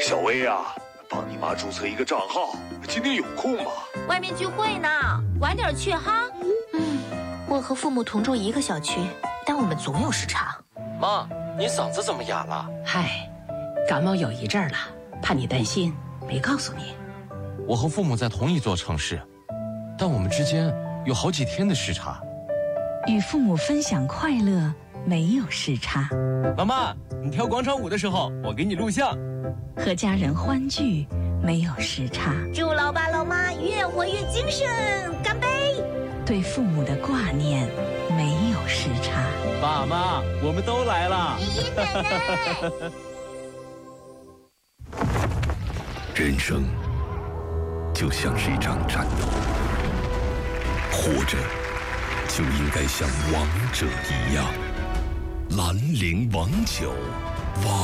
小薇啊，帮你妈注册一个账号，今天有空吗？ 外面聚会呢，晚点去哈。 我和父母同住一个小区，但我们总有时差。 妈，你嗓子怎么哑了？ 嗨，感冒有一阵儿了，怕你担心，没告诉你。 我和父母在同一座城市，但我们之间有好几天的时差。 与父母分享快乐，没有时差。 妈妈，你跳广场舞的时候，我给你录像。 和家人欢聚，没有时差。 祝老爸老妈越活越精神，干杯！ 对父母的挂念，没有时差。 爸妈，我们都来了。 爷爷奶奶。 人生就像是一场战斗，活着就应该像王者一样。兰陵王酒，王